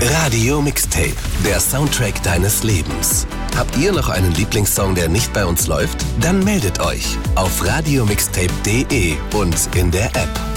Radio Mixtape, der Soundtrack deines Lebens. Habt ihr noch einen Lieblingssong, der nicht bei uns läuft? Dann meldet euch auf radiomixtape.de und in der App.